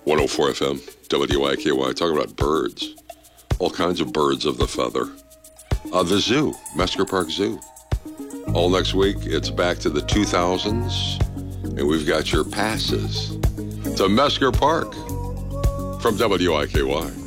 104 FM, WIKY, talking about birds. All kinds of birds of the feather. The zoo, Mesker Park Zoo. All next week, it's back to the 2000s, and we've got your passes to Mesker Park from WIKY.